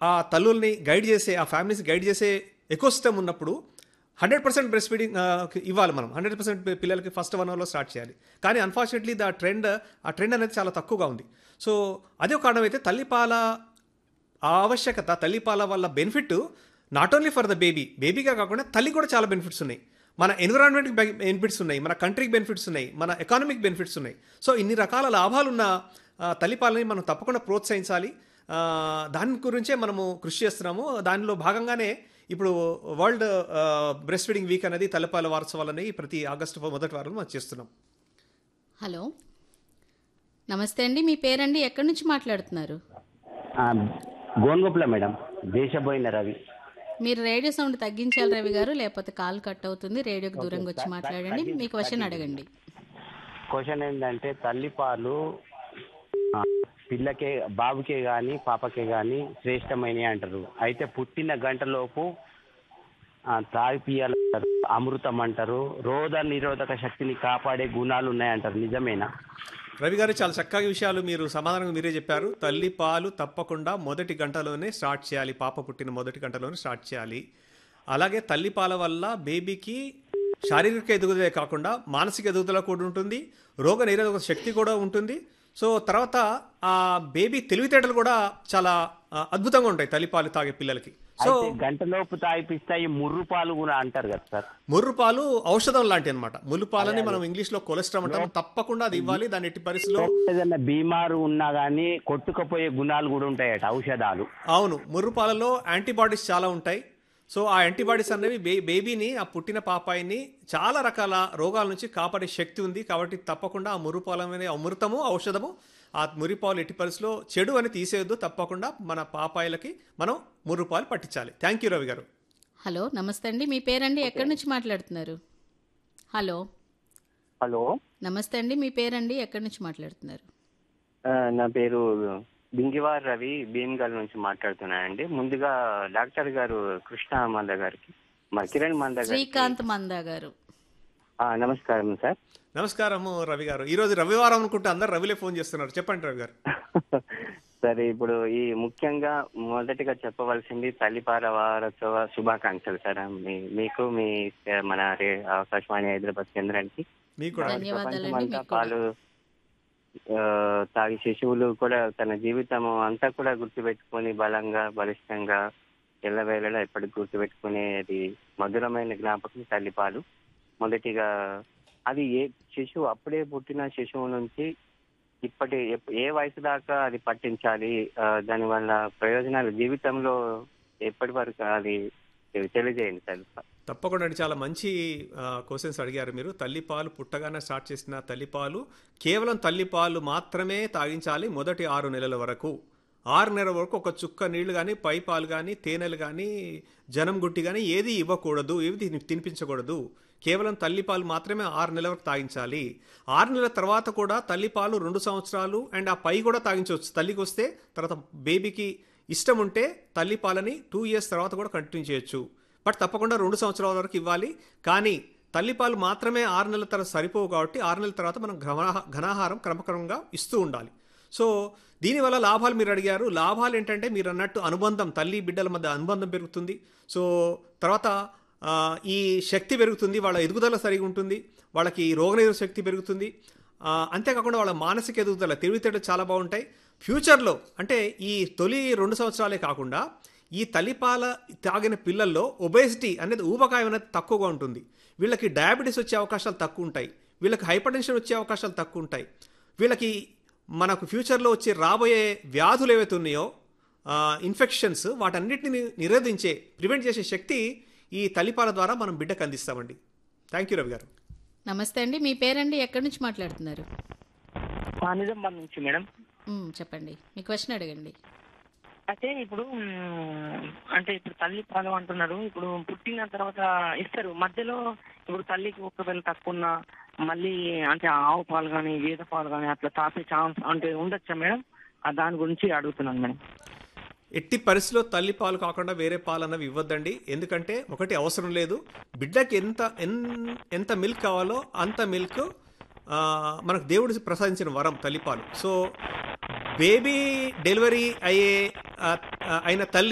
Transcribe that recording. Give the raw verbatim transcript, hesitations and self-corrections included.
ఆ తల్లుల్ని గైడ్ చేసే ఆ ఫ్యామిలీస్ గైడ్ చేసే ఎకోసిస్టమ్ ఉన్నప్పుడు హండ్రెడ్ పర్సెంట్ బ్రెస్ట్ ఫీడింగ్ ఇవ్వాలి. మనం హండ్రెడ్ పర్సెంట్ పిల్లలకి ఫస్ట్ వన్ అవర్లో స్టార్ట్ చేయాలి. కానీ అన్ఫార్చునేట్లీ ద ట్రెండ్ ఆ ట్రెండ్ అనేది చాలా తక్కువగా ఉంది. సో అదే ఒక కారణం అయితే తల్లిపాల ఆవశ్యకత, తల్లిపాల వల్ల benefit not only for the baby, బేబీగా కాకుండా తల్లి కూడా చాలా బెనిఫిట్స్ ఉన్నాయి. మన ఎన్విరాన్మెంట్కి బెనిఫిట్స్ ఉన్నాయి, మన కంట్రీకి బెనిఫిట్స్ ఉన్నాయి, మన ఎకానమిక్ బెనిఫిట్స్ ఉన్నాయి. సో ఇన్ని రకాల లాభాలున్న తల్లిపాలని మనం తప్పకుండా ప్రోత్సహించాలి. దాని గురించే మనము కృషి చేస్తున్నాము. దానిలో భాగంగానే ఇప్పుడు వరల్డ్ బ్రెస్ట్ ఫీడింగ్ వీక్ అనేది తల్లిపాల వారోత్సవాలని ప్రతి ఆగస్టు మొదటి వారం మనం చేస్తున్నాం. హలో, నమస్తే అండి. మీ పేరండి, ఎక్కడి నుంచి మాట్లాడుతున్నారు? గోన్గోపుల మేడం, దేశపోయిన రవి. మీరు రేడియో సౌండ్ తగ్గించాలి రవి గారు, లేకపోతే కాల్ కట్ అవుతుంది. రేడియోకి దూరంగా వచ్చి మాట్లాడండి. మీ క్వశ్చన్ అడగండి. క్వశ్చన్ ఏంటంటే, తల్లిపాలు పిల్లకే, బాబుకే కానీ పాపకే కానీ శ్రేష్టమైనవి అంటారు. అయితే పుట్టిన గంటలోపు తాగిపియాలంటారు, అమృతం అంటారు, రోగ నిరోధక శక్తిని కాపాడే గుణాలు ఉన్నాయంటారు. నిజమేనా? రవి గారు, చాలా చక్కగా విషయాలు మీరు సమాధానం మీరే చెప్పారు. తల్లి పాలు తప్పకుండా మొదటి గంటలోనే స్టార్ట్ చేయాలి, పాప పుట్టిన మొదటి గంటలోనే స్టార్ట్ చేయాలి. అలాగే తల్లి పాల వల్ల బేబీకి శారీరక ఎదుగుదలే కాకుండా మానసిక ఎదుగుదల కూడా ఉంటుంది, రోగ నిరోధక శక్తి కూడా ఉంటుంది. సో తర్వాత ఆ బేబీ తెలివితేటలు కూడా చాలా అద్భుతంగా ఉంటాయి తల్లిపాలు తాగే పిల్లలకి. సో గంటలోపు తాగిపిస్తాయి ముర్రు పాలు కూడా అంటారు కదా సార్. ముర్రు పాలు ఔషధం లాంటి అనమాట. ముల్లు పాలని మనం ఇంగ్లీష్ లో కొలెస్ట్రాల్ అంటాం. తప్పకుండా అది ఇవ్వాలి. దాని ఎట్టి పరిస్థితిలో ఏదైనా బీమారు ఉన్నా గానీ కొట్టుకుపోయే గుణాలు కూడా ఉంటాయట ఔషధాలు. అవును, ముర్రు పాలలో యాంటీబాడీస్ చాలా ఉంటాయి. సో ఆ యాంటీబాడీస్ అనేవి బే బేబీని ఆ పుట్టిన పాపాయిని చాలా రకాల రోగాల నుంచి కాపాడే శక్తి ఉంది. కాబట్టి తప్పకుండా ఆ ముర్రుపాలు అనే అమృతము, ఔషధము, ఆ మురిపాలు ఎట్టి పరిస్థితిలో చెడు అని తీసేయద్దు. తప్పకుండా మన పాపాయిలకి మనం ముర్రుపాలు పట్టించాలి. థ్యాంక్ యూ రవి గారు. హలో, నమస్తే అండి. మీ పేరండి, ఎక్కడి నుంచి మాట్లాడుతున్నారు? హలో హలో నమస్తే అండి. మీ పేరండి, ఎక్కడి నుంచి మాట్లాడుతున్నారు? నా పేరు బింగివార్ రవి, భీమ్గల్ నుంచి మాట్లాడుతున్నానండి. ముందుగా డాక్టర్ గారు కృష్ణ మంద గారికి, మా కిరణ్ మంద గారు, శ్రీకాంత్ మంద గారు నమస్కారం సార్. నమస్కారం రవి గారు. ఈ రోజు రవివారం అనుకుంటే అందరు రవిలే ఫోన్ చేస్తున్నారు. చెప్పండి రవి గారు. సరే, ఇప్పుడు ఈ ముఖ్యంగా మొదటిగా చెప్పవలసింది తల్లిపాల వారోత్సవ శుభాకాంక్షలు సార్. మీకు, మీ మన ఆకాశవాణి హైదరాబాద్ కేంద్రానికి ప్రపంచమంతా పాలు తాగి శిశువులు కూడా తన జీవితం అంతా కూడా గుర్తుపెట్టుకుని బలంగా, బలిష్టంగా, ఎల్లవేళలా ఎప్పటికి గుర్తుపెట్టుకునేది మధురమైన జ్ఞాపకం తల్లిపాలు. మొదటిగా అది ఏ శిశువు అప్పుడే పుట్టిన శిశువు నుంచి ఇప్పటి ఏ వయసు దాకా అది పట్టించాలి, దానివల్ల ప్రయోజనాలు జీవితంలో ఎప్పటి వరకు అది తెలియజేయండి సార్. తప్పకుండా అండి, చాలా మంచి క్వశ్చన్స్ అడిగారు మీరు. తల్లిపాలు పుట్టగానే స్టార్ట్ చేసిన తల్లిపాలు కేవలం తల్లిపాలు మాత్రమే తాగించాలి మొదటి ఆరు నెలల వరకు. ఆరు నెలల వరకు ఒక చుక్క నీళ్లు కానీ, పై పాలు కానీ, తేనెలు కానీ, జనం గుట్టి కానీ ఏది ఇవ్వకూడదు, ఏది తినిపించకూడదు. కేవలం తల్లిపాలు మాత్రమే ఆరు నెలల వరకు తాగించాలి. ఆరు నెలల తర్వాత కూడా తల్లిపాలు రెండు సంవత్సరాలు అండ్ ఆ పై కూడా తాగించవచ్చు. తల్లికి వస్తే తర్వాత బేబీకి ఇష్టం ఉంటే తల్లిపాలని టూ ఇయర్స్ తర్వాత కూడా కంటిన్యూ చేయొచ్చు. బట్ తప్పకుండా రెండు సంవత్సరాల వరకు ఇవ్వాలి. కానీ తల్లిపాలు మాత్రమే ఆరు నెలల తర్వాత సరిపోవు. కాబట్టి ఆరు నెలల తర్వాత మనం ఘనాహారం క్రమక్రమంగా ఇస్తూ ఉండాలి. సో దీనివల్ల లాభాలు మీరు అడిగారు. లాభాలు ఏంటంటే మీరు అన్నట్టు అనుబంధం, తల్లి బిడ్డల మధ్య అనుబంధం పెరుగుతుంది. సో తర్వాత ఈ శక్తి పెరుగుతుంది, వాళ్ళ ఎదుగుదల సరిగా ఉంటుంది, వాళ్ళకి రోగనిరోధక శక్తి పెరుగుతుంది. అంతేకాకుండా వాళ్ళ మానసిక ఎదుగుదల, తెలివితేటలు చాలా బాగుంటాయి. ఫ్యూచర్లో అంటే ఈ తొలి రెండు సంవత్సరాలే కాకుండా ఈ తల్లిపాల తాగిన పిల్లల్లో ఒబేసిటీ అనేది, ఊబకాయం అనేది తక్కువగా ఉంటుంది. వీళ్ళకి డయాబెటీస్ వచ్చే అవకాశాలు తక్కువ ఉంటాయి, వీళ్ళకి హైపర్ టెన్షన్ వచ్చే అవకాశాలు తక్కువ ఉంటాయి. వీళ్ళకి మనకు ఫ్యూచర్లో వచ్చే రాబోయే వ్యాధులు ఏవైతే ఉన్నాయో, ఇన్ఫెక్షన్స్, వాటన్నిటిని నిరోధించే, ప్రివెంట్ చేసే శక్తి ఈ తల్లిపాల ద్వారా మనం బిడ్డకు అందిస్తామండి. థ్యాంక్ యూ రవి గారు. నమస్తే అండి. మీ పేరండి, ఎక్కడి నుంచి మాట్లాడుతున్నారు? నిజామాబాద్ నుంచి మేడం. చెప్పండి, మీ క్వశ్చన్ అడగండి. అయితే ఇప్పుడు అంటే ఇప్పుడు తల్లి పాలు అంటున్నారు, ఇప్పుడు పుట్టిన తర్వాత ఇస్తారు, మధ్యలో ఇప్పుడు తల్లికి ఒకవేళ తక్కువ ఉన్నా మళ్ళీ అంటే ఆవు పాలు కానీ గేదె పాలు కానీ అట్లా తాపే ఛాన్స్ అంటే ఉండొచ్చా మేడం? దాని గురించి అడుగుతున్నాను మేడం. ఎట్టి పరిస్థితిలో తల్లి పాలు కాకుండా వేరే పాలు అన్నవి ఇవ్వద్దండి. ఎందుకంటే ఒకటి అవసరం లేదు, బిడ్డకి ఎంత ఎంత మిల్క్ కావాలో అంత మిల్క్ మనకు దేవుడు ప్రసాదించిన వరం తల్లిపాలు. సో బేబీ డెలివరీ అయ్యే అయిన తల్లి